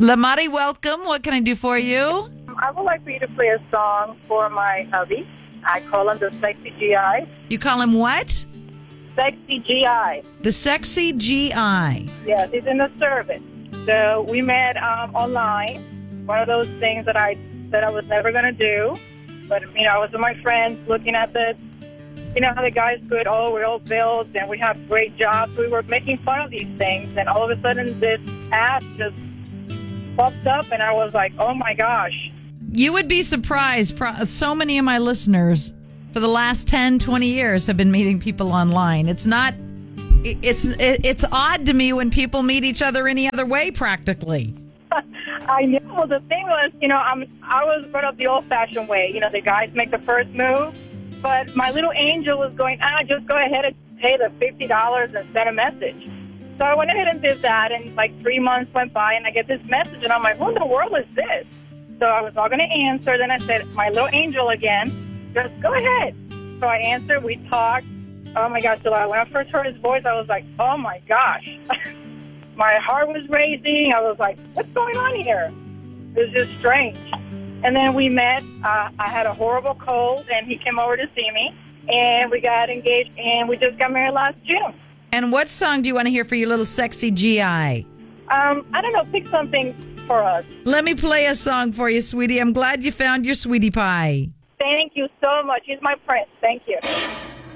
Lamari, welcome. What can I do for you? I would like for you to play a song for my hubby. I call him the Sexy GI. You call him what? Sexy GI. The Sexy GI. Yes, he's in the service. So we met online. One of those things that I said I was never going to do. But, I was with my friends looking at how the guys could, we're all built and we have great jobs. We were making fun of these things. And all of a sudden this app just popped up and I was like, oh my gosh. You would be surprised. So many of my listeners for the last 10, 20 years have been meeting people online. It's odd to me when people meet each other any other way practically. I know. The thing was, I was brought up the old-fashioned way. The guys make the first move. But my little angel was going, just go ahead and pay the $50 and send a message. So I went ahead and did that, and 3 months went by, and I get this message, and I'm like, who in the world is this? So I was not going to answer. Then I said, my little angel again, just go ahead. So I answered. We talked. Oh, my gosh. So when I first heard his voice, I was like, oh, my gosh. My heart was racing. I was like, what's going on here? It was just strange. And then we met. I had a horrible cold, and he came over to see me, and we got engaged, and we just got married last June. And what song do you want to hear for your little Sexy GI? I don't know. Pick something for us. Let me play a song for you, sweetie. I'm glad you found your sweetie pie. Thank you so much. He's my prince. Thank you.